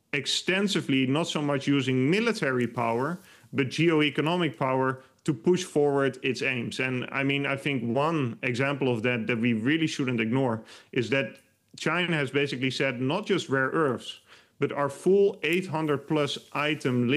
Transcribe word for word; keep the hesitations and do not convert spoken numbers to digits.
extensively, not so much using military power, but geo-economic power to push forward its aims. And I mean, I think one example of that that we really shouldn't ignore is that China has basically said not just rare earths, but our full eight hundred plus item list